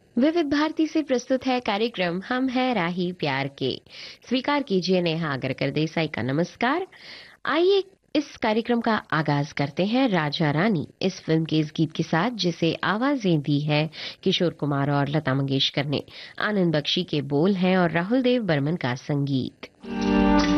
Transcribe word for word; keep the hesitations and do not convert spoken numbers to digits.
विविध भारती से प्रस्तुत है कार्यक्रम हम है राही प्यार के। स्वीकार कीजिए नेहा आगरकर देसाई का नमस्कार। आइए इस कार्यक्रम का आगाज करते हैं राजा रानी इस फिल्म के इस गीत के साथ, जिसे आवाजें दी है किशोर कुमार और लता मंगेशकर ने। आनंद बख्शी के बोल हैं और राहुल देव बर्मन का संगीत।